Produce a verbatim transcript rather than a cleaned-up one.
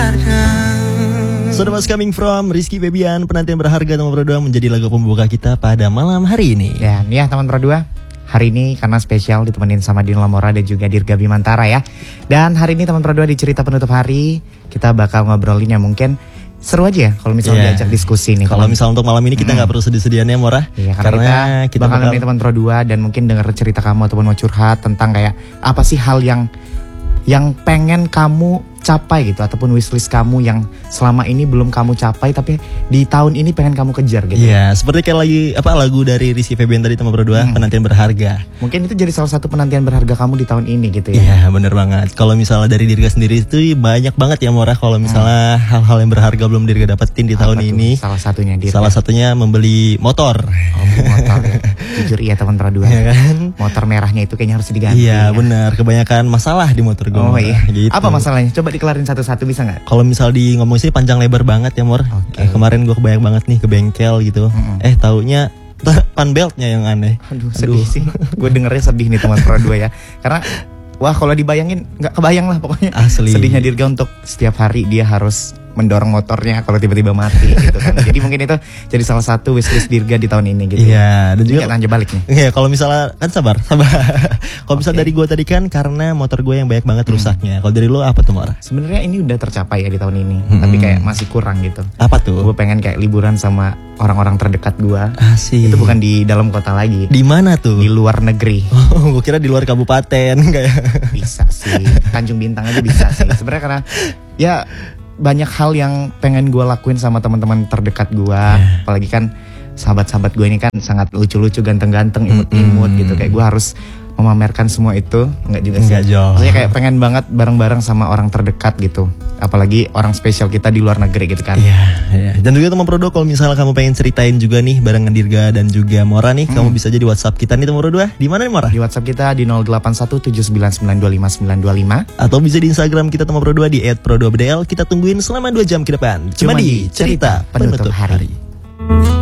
berharga. So the most coming from Rizky Febian, penantian berharga teman Pro dua menjadi lagu pembuka kita pada malam hari ini. Dan ya teman Pro dua, hari ini karena spesial ditemenin sama Dino Lamora dan juga Dirga Bimantara ya. Dan hari ini teman Pro dua di cerita penutup hari kita bakal ngobrolin yang mungkin seru aja ya kalau misalnya yeah. diajak diskusi nih. Kalau misal untuk malam ini kita nggak hmm. perlu sedih-sedihan ya Mora. Iya, karena, karena kita, kita bakal nemenin teman Pro dua dan mungkin denger cerita kamu ataupun mau curhat tentang kayak apa sih hal yang yang pengen kamu capai gitu ataupun wishlist kamu yang selama ini belum kamu capai tapi di tahun ini pengen kamu kejar gitu. Iya, seperti kayak lagi apa lagu dari Rizky Febian tadi teman Pro dua, hmm. penantian berharga. Mungkin itu jadi salah satu penantian berharga kamu di tahun ini gitu ya. Iya, bener banget. Kalau misalnya dari Dirga sendiri itu banyak banget ya Mora kalau misalnya hmm. hal-hal yang berharga belum Dirga dapetin di tahun tuh? ini. Salah satunya Dirga. Salah satunya membeli motor. Oh, motor ya. Jujur iya teman Pro dua. Ya kan? Motor merahnya itu kayaknya harus diganti. Iya, ya. benar. Kebanyakan masalah di motor gue. Oh iya. Gitu. Apa masalahnya? Coba dikelarin satu-satu bisa nggak? Kalau misal di ngomong sih panjang lebar banget ya Mor. Okay. Eh, kemarin gue kebanyak banget nih ke bengkel gitu. Mm-hmm. Eh taunya pan beltnya yang aneh. Aduh sedih Aduh. sih. Gue dengernya sedih nih teman Pro dua ya. Karena wah kalau dibayangin nggak kebayang lah pokoknya. Asli. Sedihnya Dirga untuk setiap hari dia harus mendorong motornya kalau tiba-tiba mati gitu kan. Jadi mungkin itu jadi salah satu wishlist Dirga di tahun ini gitu. Iya, dan juga lanjut balik nih. Iya, kalau misalnya kan sabar, sabar. Kalau okay. misalnya dari gue tadi kan karena motor gue yang banyak banget hmm. rusaknya. Kalau dari lo apa tuh Mora? Sebenarnya ini udah tercapai ya di tahun ini, hmm. tapi kayak masih kurang gitu. Apa tuh? Gue pengen kayak liburan sama orang-orang terdekat gue. Asik. Itu bukan di dalam kota lagi. Di mana tuh? Di luar negeri. Oh, gue kira di luar kabupaten kayak. Bisa sih. Tanjung Bintang aja bisa sih. Sebenarnya karena ya banyak hal yang pengen gue lakuin sama teman-teman terdekat gue, yeah. apalagi kan sahabat-sahabat gue ini kan sangat lucu-lucu, ganteng-ganteng, imut-imut mm-hmm. gitu, kayak gue harus memamerkan semua itu, nggak juga sih. Maksudnya kayak pengen banget bareng-bareng sama orang terdekat gitu, apalagi orang spesial kita di luar negeri gitu kan. Iya, yeah, yeah. Dan juga teman Pro dua kalau misalnya kamu pengen ceritain juga nih bareng Dirga dan juga Mora nih, hmm. kamu bisa jadi WhatsApp kita nih teman Pro dua. Di mana nih Mora? Di WhatsApp kita di nol delapan satu tujuh sembilan sembilan dua lima sembilan dua lima atau bisa di Instagram kita teman Pro dua di et pro dua b d l. Kita tungguin selama dua jam ke depan. Cuma, Cuma di cerita penutup, penutup hari. hari.